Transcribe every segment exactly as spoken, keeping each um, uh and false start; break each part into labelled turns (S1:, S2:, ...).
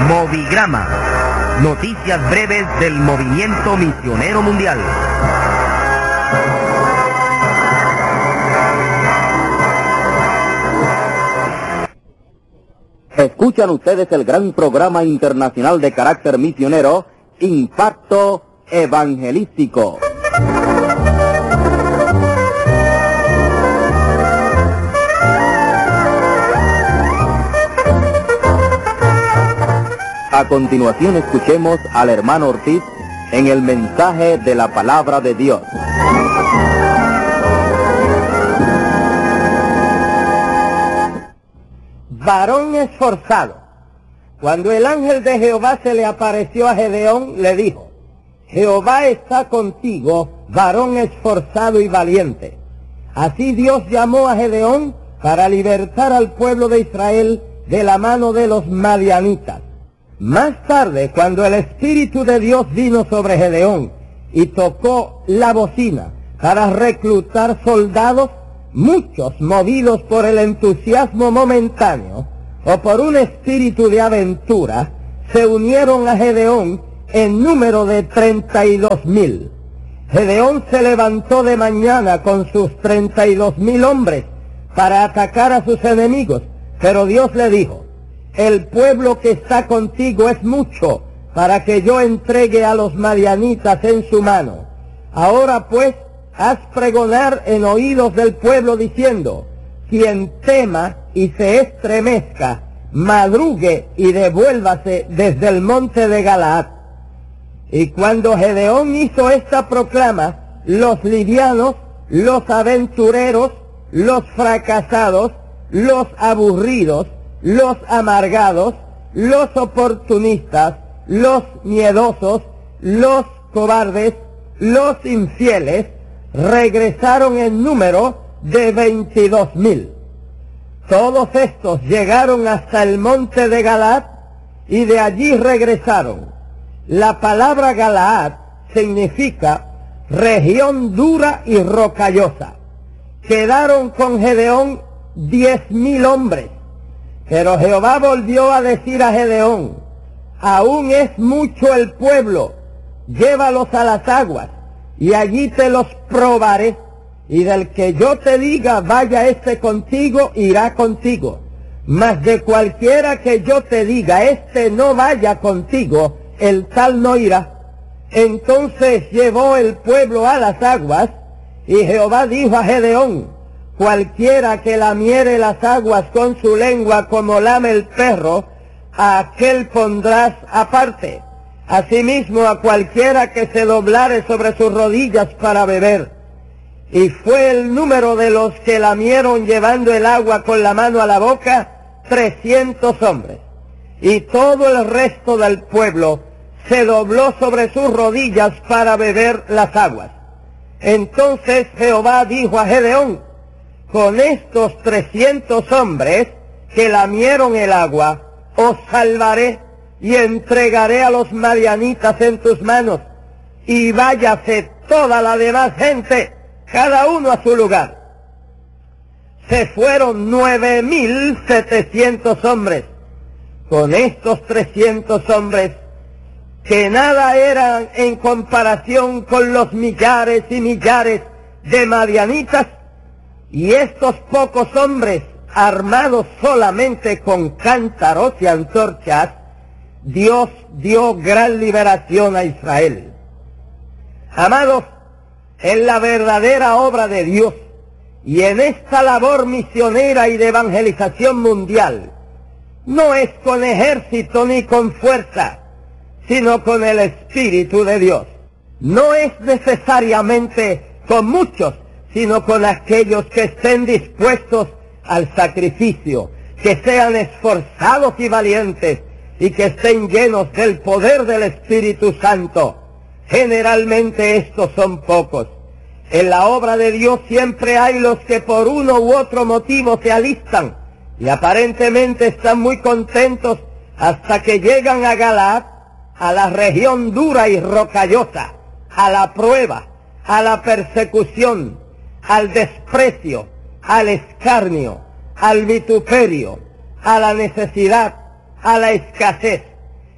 S1: Movigrama, noticias breves del movimiento misionero mundial. Escuchan ustedes el gran programa internacional de carácter misionero, Impacto Evangelístico. A continuación escuchemos al hermano Ortiz en el mensaje de la palabra de Dios.
S2: Varón esforzado. Cuando el ángel de Jehová se le apareció a Gedeón, le dijo: Jehová está contigo, varón esforzado y valiente. Así Dios llamó a Gedeón para libertar al pueblo de Israel de la mano de los madianitas. Más tarde, cuando el Espíritu de Dios vino sobre Gedeón y tocó la bocina para reclutar soldados, muchos, movidos por el entusiasmo momentáneo o por un espíritu de aventura, se unieron a Gedeón en número de treinta y dos mil. Gedeón se levantó de mañana con sus treinta y dos mil hombres para atacar a sus enemigos, pero Dios le dijo: el pueblo que está contigo es mucho para que yo entregue a los madianitas en su mano. Ahora pues, haz pregonar en oídos del pueblo diciendo: quien tema y se estremezca, madrugue y devuélvase desde el monte de Galaad. Y cuando Gedeón hizo esta proclama, los livianos, los aventureros, los fracasados, los aburridos, los amargados, los oportunistas, los miedosos, los cobardes, los infieles, regresaron en número de veintidós mil. Todos estos llegaron hasta el monte de Galaad y de allí regresaron. La palabra Galaad significa región dura y rocallosa. Quedaron con Gedeón diez mil hombres. Pero Jehová volvió a decir a Gedeón: aún es mucho el pueblo, llévalos a las aguas, y allí te los probaré, y del que yo te diga vaya este contigo, irá contigo. Mas de cualquiera que yo te diga este no vaya contigo, el tal no irá. Entonces llevó el pueblo a las aguas, y Jehová dijo a Gedeón: cualquiera que lamiere las aguas con su lengua como lame el perro, a aquel pondrás aparte. Asimismo a cualquiera que se doblare sobre sus rodillas para beber. Y fue el número de los que lamieron llevando el agua con la mano a la boca, trescientos hombres. Y todo el resto del pueblo se dobló sobre sus rodillas para beber las aguas. Entonces Jehová dijo a Gedeón: con estos trescientos hombres que lamieron el agua, os salvaré y entregaré a los madianitas en tus manos, y váyase toda la demás gente, cada uno a su lugar. Se fueron nueve mil setecientos hombres. Con estos trescientos hombres, que nada eran en comparación con los millares y millares de madianitas, y estos pocos hombres, armados solamente con cántaros y antorchas, Dios dio gran liberación a Israel. Amados, en la verdadera obra de Dios y en esta labor misionera y de evangelización mundial, no es con ejército ni con fuerza, sino con el Espíritu de Dios. No es necesariamente con muchos, sino con aquellos que estén dispuestos al sacrificio, que sean esforzados y valientes, y que estén llenos del poder del Espíritu Santo. Generalmente estos son pocos. En la obra de Dios siempre hay los que por uno u otro motivo se alistan, y aparentemente están muy contentos hasta que llegan a Galaad, a la región dura y rocallosa, a la prueba, a la persecución, al desprecio, al escarnio, al vituperio, a la necesidad, a la escasez.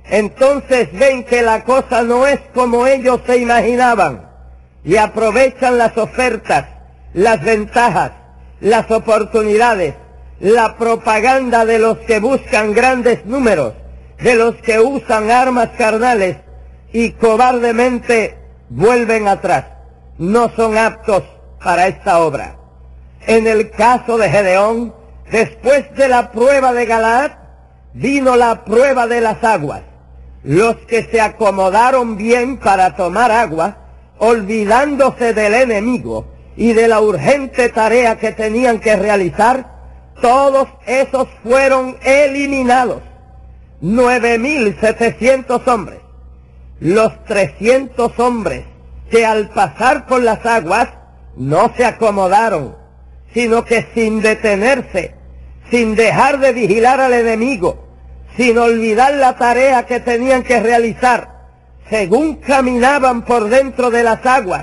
S2: Entonces ven que la cosa no es como ellos se imaginaban y aprovechan las ofertas, las ventajas, las oportunidades, la propaganda de los que buscan grandes números, de los que usan armas carnales y cobardemente vuelven atrás. No son aptos para esta obra. En el caso de Gedeón, después de la prueba de Galaad, vino la prueba de las aguas. Los que se acomodaron bien para tomar agua, olvidándose del enemigo y de la urgente tarea que tenían que realizar, todos esos fueron eliminados. Nueve mil setecientos hombres. Los trescientos hombres que al pasar por las aguas no se acomodaron, sino que sin detenerse, sin dejar de vigilar al enemigo, sin olvidar la tarea que tenían que realizar, según caminaban por dentro de las aguas,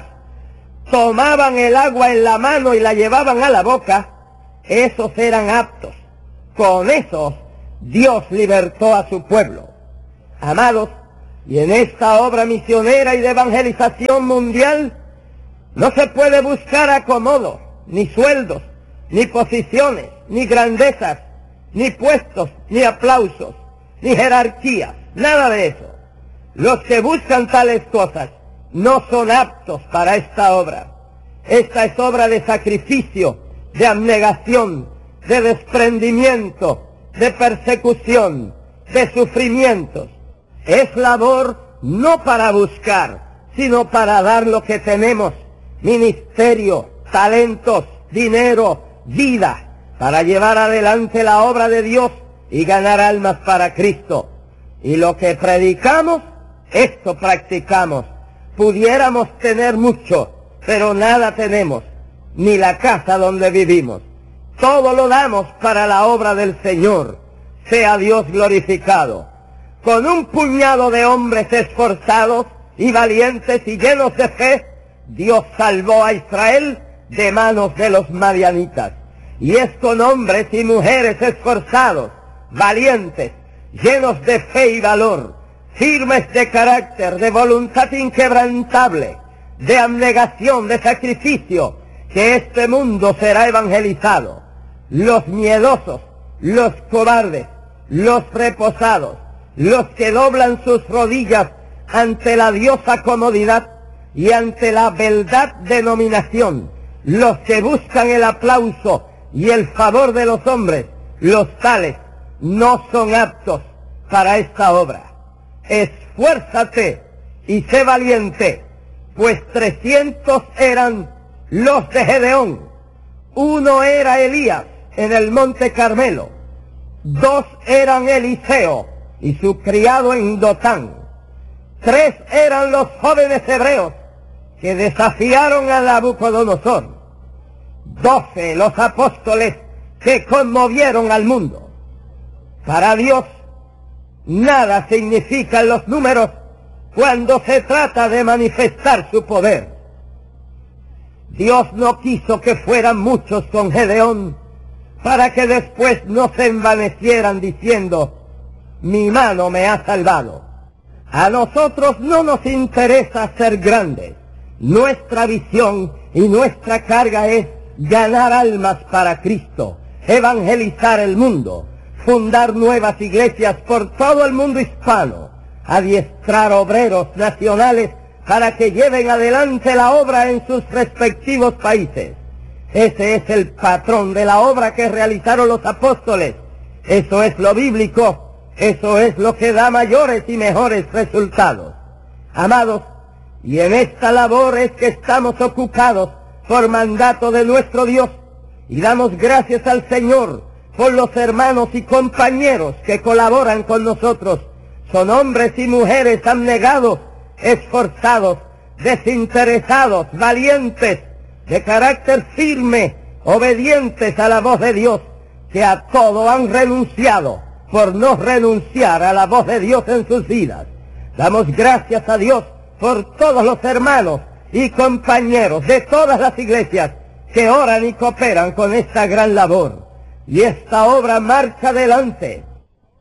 S2: tomaban el agua en la mano y la llevaban a la boca, esos eran aptos. Con esos Dios libertó a su pueblo. Amados, y en esta obra misionera y de evangelización mundial, no se puede buscar acomodo, ni sueldos, ni posiciones, ni grandezas, ni puestos, ni aplausos, ni jerarquías, nada de eso. Los que buscan tales cosas no son aptos para esta obra. Esta es obra de sacrificio, de abnegación, de desprendimiento, de persecución, de sufrimientos. Es labor no para buscar, sino para dar lo que tenemos: ministerio, talentos, dinero, vida, para llevar adelante la obra de Dios y ganar almas para Cristo. Y lo que predicamos, esto practicamos. Pudiéramos tener mucho, pero nada tenemos, ni la casa donde vivimos. Todo lo damos para la obra del Señor. Sea Dios glorificado. Con un puñado de hombres esforzados y valientes y llenos de fe, Dios salvó a Israel de manos de los madianitas. Y es con hombres y mujeres esforzados, valientes, llenos de fe y valor, firmes de carácter, de voluntad inquebrantable, de abnegación, de sacrificio, que este mundo será evangelizado. Los miedosos, los cobardes, los reposados, los que doblan sus rodillas ante la diosa comodidad y ante la beldad denominación, los que buscan el aplauso y el favor de los hombres, los tales no son aptos para esta obra. Esfuérzate y sé valiente, pues trescientos eran los de Gedeón. Uno era Elías en el monte Carmelo, dos eran Eliseo y su criado en Dotán, tres eran los jóvenes hebreos que desafiaron a Nabucodonosor, doce los apóstoles que conmovieron al mundo. Para Dios nada significan los números cuando se trata de manifestar su poder. Dios no quiso que fueran muchos con Gedeón para que después no se envanecieran diciendo: mi mano me ha salvado. A nosotros no nos interesa ser grandes. Nuestra visión y nuestra carga es ganar almas para Cristo, evangelizar el mundo, fundar nuevas iglesias por todo el mundo hispano, adiestrar obreros nacionales para que lleven adelante la obra en sus respectivos países. Ese es el patrón de la obra que realizaron los apóstoles. Eso es lo bíblico, eso es lo que da mayores y mejores resultados. Amados, y en esta labor es que estamos ocupados por mandato de nuestro Dios, y damos gracias al Señor por los hermanos y compañeros que colaboran con nosotros. Son hombres y mujeres abnegados, esforzados, desinteresados, valientes, de carácter firme, obedientes a la voz de Dios, que a todo han renunciado por no renunciar a la voz de Dios en sus vidas. Damos gracias a Dios por todos los hermanos y compañeros de todas las iglesias que oran y cooperan con esta gran labor. Y esta obra marcha adelante.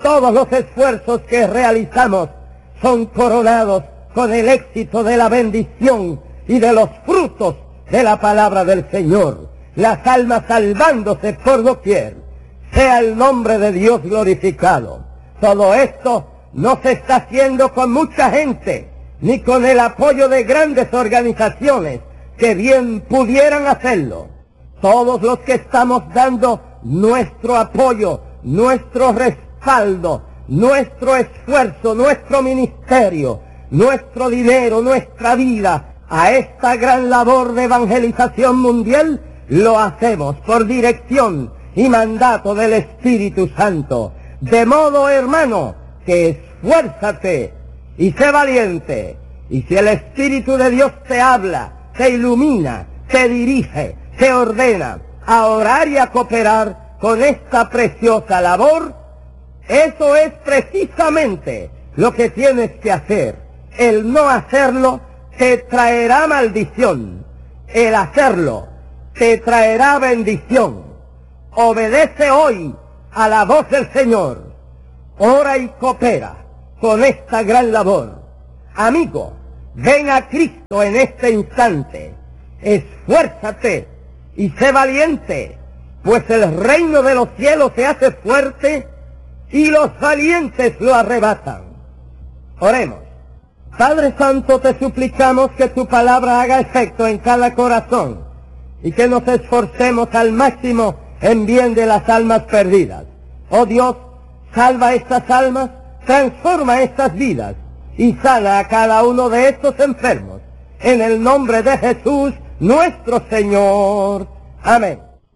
S2: Todos los esfuerzos que realizamos son coronados con el éxito de la bendición y de los frutos de la palabra del Señor. Las almas salvándose por doquier. Sea el nombre de Dios glorificado. Todo esto no se está haciendo con mucha gente, ni con el apoyo de grandes organizaciones que bien pudieran hacerlo. Todos los que estamos dando nuestro apoyo, nuestro respaldo, nuestro esfuerzo, nuestro ministerio, nuestro dinero, nuestra vida a esta gran labor de evangelización mundial, lo hacemos por dirección y mandato del Espíritu Santo. De modo, hermano, que esfuérzate y sé valiente. Y si el Espíritu de Dios te habla, te ilumina, te dirige, te ordena a orar y a cooperar con esta preciosa labor, eso es precisamente lo que tienes que hacer. El no hacerlo te traerá maldición. El hacerlo te traerá bendición. Obedece hoy a la voz del Señor. Ora y coopera con esta gran labor. Amigo, ven a Cristo en este instante. Esfuérzate y sé valiente, pues el reino de los cielos se hace fuerte y los valientes lo arrebatan. Oremos. Padre Santo, te suplicamos que tu palabra haga efecto en cada corazón y que nos esforcemos al máximo en bien de las almas perdidas. Oh Dios, salva estas almas, transforma estas vidas y sana a cada uno de estos enfermos. En el nombre de Jesús, nuestro Señor. Amén.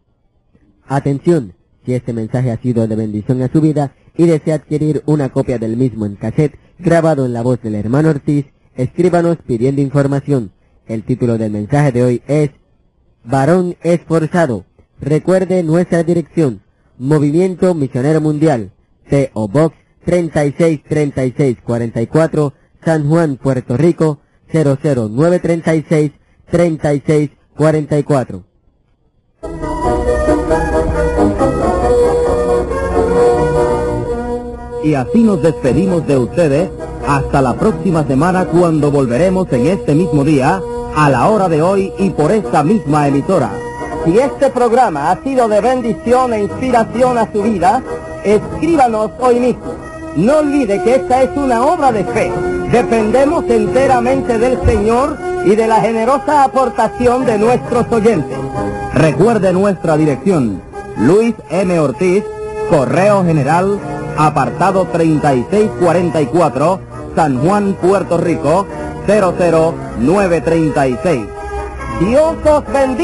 S3: Atención, si este mensaje ha sido de bendición a su vida y desea adquirir una copia del mismo en cassette grabado en la voz del hermano Ortiz, escríbanos pidiendo información. El título del mensaje de hoy es Varón Esforzado. Recuerde nuestra dirección: Movimiento Misionero Mundial, P O Box treinta y seis treinta y seis cuarenta y cuatro, San Juan, Puerto Rico, cero cero nueve treinta y seis treinta y seis cuarenta y cuatro.
S1: Y así nos despedimos de ustedes hasta la próxima semana, cuando volveremos en este mismo día, a la hora de hoy y por esta misma emisora.
S2: Si este programa ha sido de bendición e inspiración a su vida, escríbanos hoy mismo. No olvide que esta es una obra de fe. Dependemos enteramente del Señor y de la generosa aportación de nuestros oyentes.
S1: Recuerde nuestra dirección: Luis M. Ortiz, Correo General, apartado treinta y seis cuarenta y cuatro, San Juan, Puerto Rico, cero cero nueve treinta y seis.
S2: Dios os bendiga.